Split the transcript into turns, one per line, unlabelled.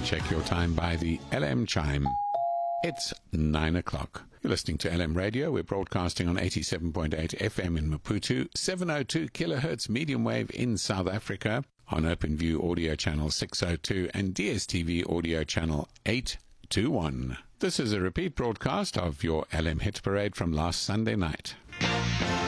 Check your time by the LM chime. It's 9 o'clock. You're listening to LM Radio. We're broadcasting on 87.8 FM in Maputo, 702 kilohertz medium wave in South Africa, on OpenView Audio Channel 602 and DSTV Audio Channel 821. This is a repeat broadcast of your LM Hit Parade from last Sunday night.